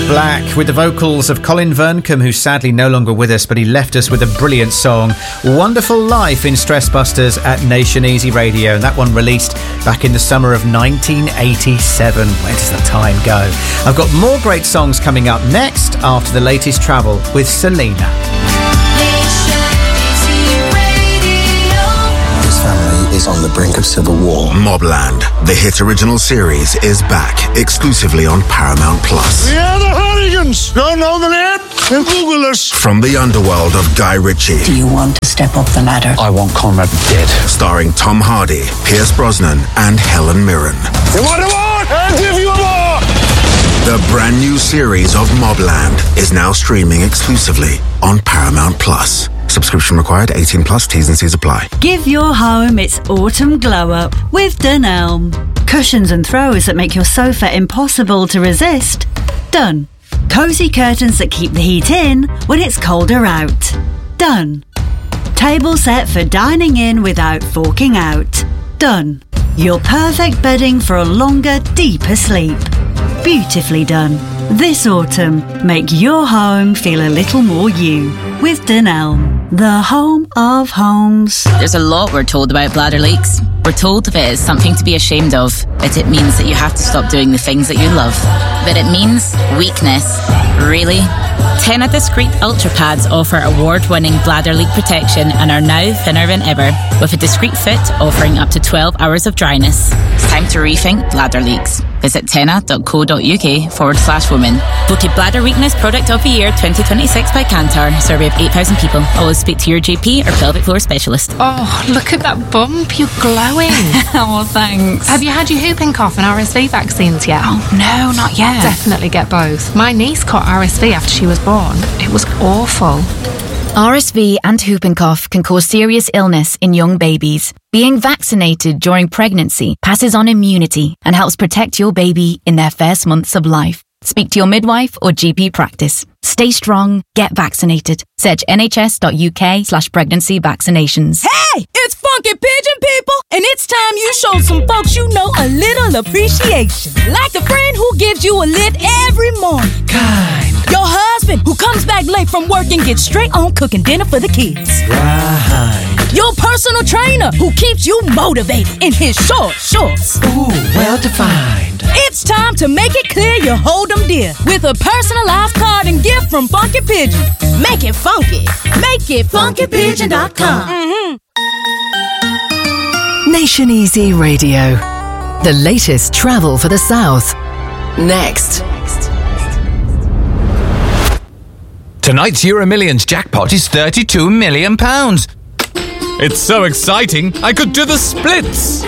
Black with the vocals of Colin Verncombe, who's sadly no longer with us, but he left us with a brilliant song, Wonderful Life, in Stress Busters at Nation Easy Radio. And that one released back in the summer of 1987. Where does the time go? I've got more great songs coming up next after the latest travel with Selena. Is on the brink of civil war. Mobland, the hit original series, is back exclusively on Paramount Plus. We are the Hooligans. Don't know the name? Then Google us. From the underworld of Guy Ritchie. Do you want to step up the ladder? I want Conrad dead. Starring Tom Hardy, Pierce Brosnan, and Helen Mirren. You want a war? I'll give you a war. The brand new series of Mobland is now streaming exclusively on Paramount Plus. Subscription required, 18 plus, T's and C's apply. Give your home its autumn glow up with Dunelm. Cushions and throws that make your sofa impossible to resist. Done. Cosy curtains that keep the heat in when it's colder out. Done. Table set for dining in without forking out. Done. Your perfect bedding for a longer, deeper sleep. Beautifully done. This autumn, make your home feel a little more you with Dunelm, the home of homes. There's a lot we're told about bladder leaks. We're told that it is something to be ashamed of, that it means that you have to stop doing the things that you love. But it means weakness. Really? Tena Discreet Ultra Pads offer award-winning bladder leak protection and are now thinner than ever, with a discreet fit offering up to 12 hours of dryness. It's time to rethink bladder leaks. Visit tena.co.uk/women. Voted Bladder Weakness Product of the Year 2026 by Kantar. Survey of 8,000 people. Always speak to your GP or pelvic floor specialist. Oh, look at that bump. You're glowing. Oh, thanks. Have you had your whooping cough and RSV vaccines yet? Oh, no, not yet. Definitely get both. My niece caught RSV after she was born. It was awful. RSV and whooping cough can cause serious illness in young babies. Being vaccinated during pregnancy passes on immunity and helps protect your baby in their first months of life. Speak to your midwife or GP practice. Stay strong, get vaccinated. Search nhs.uk/pregnancy vaccinations. Hey, it's Funky Pigeon people, and it's time you show some folks you know a little appreciation. Like the friend who gives you a lift every morning. Kind. Your husband who comes back late from work and gets straight on cooking dinner for the kids. Right. Your personal trainer who keeps you motivated in his short shorts. Ooh, well defined. It's time to make it clear you hold them dear with a personalized card and gift from Funky Pigeon. Make it funky. Make it funkypigeon.com. Nation Easy Radio. The latest travel for the South. Next. Tonight's Euro Millions jackpot is £32 million. It's so exciting, I could do the splits.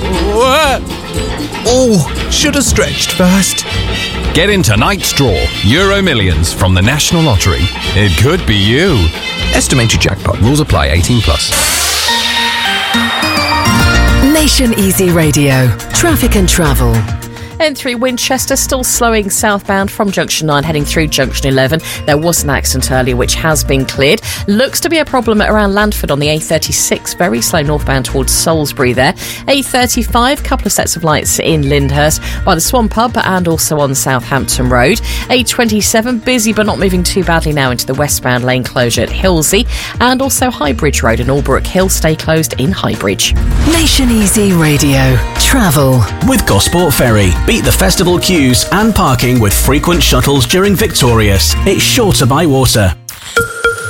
Oh, should have stretched first. Get in tonight's draw, Euro Millions from the National Lottery. It could be you. Estimated jackpot. Rules apply. 18 plus. Nation Easy Radio. Traffic and travel. M3 Winchester still slowing southbound from Junction 9 heading through Junction 11. There was an accident earlier which has been cleared. Looks to be a problem around Landford on the A36. Very slow northbound towards Salisbury there. A35, couple of sets of lights in Lyndhurst by the Swan Pub and also on Southampton Road. A27 busy but not moving too badly now into the westbound lane closure at Hillsey. And also Highbridge Road in Albrook Hill stay closed in Highbridge. Nation Easy Radio. Travel. With Gosport Ferry. Beat the festival queues and parking with frequent shuttles during Victorious. It's shorter by water.